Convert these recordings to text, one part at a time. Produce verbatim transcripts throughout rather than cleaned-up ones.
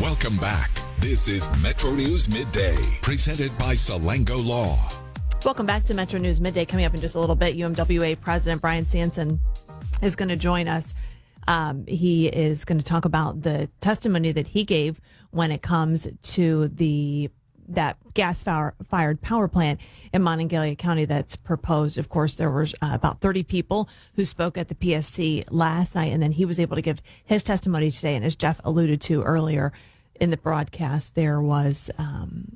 Welcome back. This is Metro News Midday, presented by Salango Law. Welcome back to Metro News Midday. Coming up in just a little bit, U M W A President Brian Sanson is going to join us. Um, he is going to talk about the testimony that he gave when it comes to the that gas-fired power plant in Monongalia County that's proposed. Of course, there were uh, about thirty people who spoke at the P S C last night, and then he was able to give his testimony today. And as Jeff alluded to earlier in the broadcast, there was um,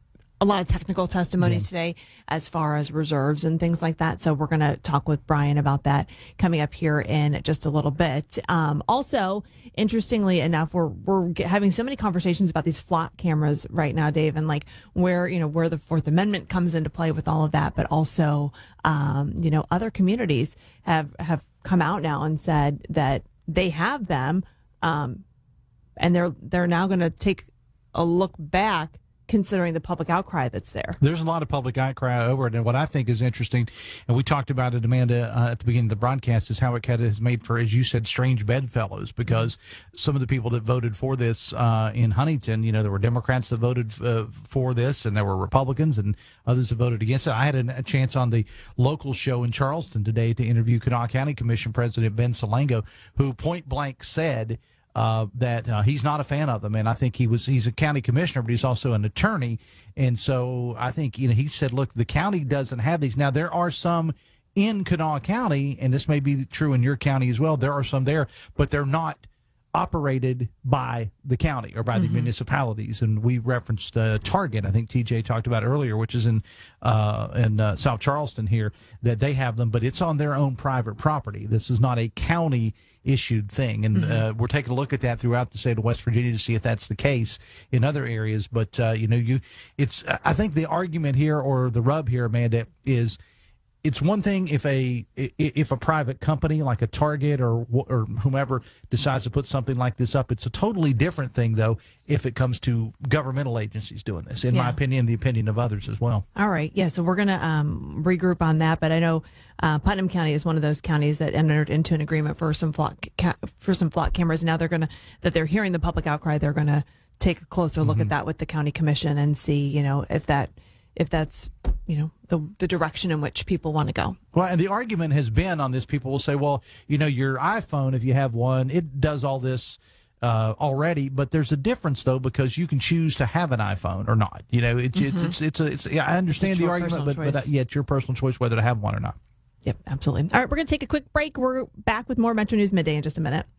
a lot of technical testimony yeah. today as far as reserves and things like that. So we're going to talk with Brian about that coming up here in just a little bit. Um, also, interestingly enough, we're we're having so many conversations about these flock cameras right now, Dave, and like where, you know, where the Fourth Amendment comes into play with all of that. But also, um, you know, other communities have, have come out now and said that they have them. Um, and they're they're now going to take a look back, considering the public outcry that's there. There's a lot of public outcry over it, and what I think is interesting, and we talked about it, Amanda, uh, at the beginning of the broadcast, is how it kind of has made for, as you said, strange bedfellows, because some of the people that voted for this uh, in Huntington, you know, there were Democrats that voted uh, for this, and there were Republicans, and others that voted against it. I had a, a chance on the local show in Charleston today to interview Kanawha County Commission President Ben Salango, who point blank said Uh, that uh, he's not a fan of them, and I think he was he's a county commissioner, but he's also an attorney, and so I think, you know, he said, look, the county doesn't have these. Now, there are some in Kanawha County, and this may be true in your county as well, there are some there, but they're not operated by the county or by mm-hmm. the municipalities. And we referenced uh, Target, I think T J talked about earlier, which is in uh, in uh, South Charleston here, that they have them, but it's on their own private property. This is not a county issued thing, and mm-hmm. uh, we're taking a look at that throughout the state of West Virginia to see if that's the case in other areas. But uh, you know, you it's I think the argument here, or the rub here, Amanda, is it's one thing if a if a private company like a Target or or whomever decides to put something like this up. It's a totally different thing, though, if it comes to governmental agencies doing this, in yeah. my opinion, the opinion of others as well. All right. Yeah, so we're going to um, regroup on that, but I know uh, Putnam County is one of those counties that entered into an agreement for some flock ca- for some flock cameras. Now they're going to, that they're hearing the public outcry, they're going to take a closer look mm-hmm. at that with the county commission and see, you know, if that if that's, you know, the the direction in which people want to go. Well, and the argument has been on this, people will say, well, you know, your iPhone, if you have one, it does all this uh, already, but there's a difference, though, because you can choose to have an iPhone or not. You know, it's mm-hmm. it's it's, a, it's yeah, I understand it's the argument, but, but uh, yeah, it's your personal choice whether to have one or not. Yep, absolutely. All right, we're going to take a quick break. We're back with more Metro News Midday in just a minute.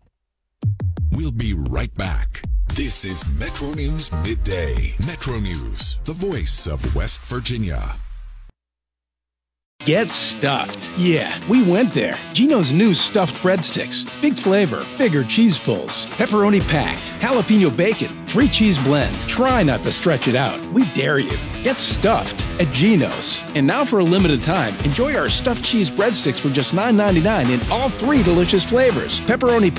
We'll be right back. This is Metro News Midday. Metro News, the voice of West Virginia. Get stuffed. Yeah, we went there. Geno's new stuffed breadsticks. Big flavor, bigger cheese pulls, pepperoni packed, jalapeno bacon, three cheese blend. Try not to stretch it out. We dare you. Get stuffed at Geno's. And now for a limited time, enjoy our stuffed cheese breadsticks for just nine ninety-nine in all three delicious flavors. Pepperoni